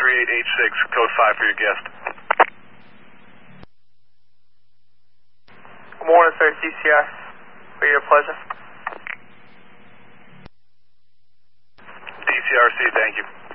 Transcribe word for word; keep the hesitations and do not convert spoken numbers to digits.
three eight eight six, code five for your guest. Good morning, sir. C C R. For your pleasure. D C R C, thank you.